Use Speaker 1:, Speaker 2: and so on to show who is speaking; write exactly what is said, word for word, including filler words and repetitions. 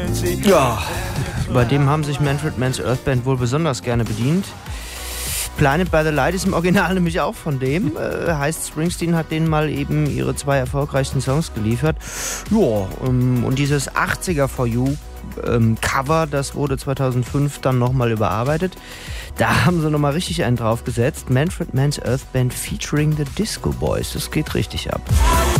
Speaker 1: Ja, bei dem haben sich Manfred Mann's Earth Band wohl besonders gerne bedient. Blinded by the Light ist im Original nämlich auch von dem. Äh, heißt, Springsteen hat denen mal eben ihre zwei erfolgreichsten Songs geliefert. Ja, ähm, und dieses achtziger For You ähm, Cover, das wurde zweitausendfünf dann nochmal überarbeitet. Da haben sie nochmal richtig einen draufgesetzt. Manfred Mann's Earth Band featuring the Disco Boys. Das geht richtig ab.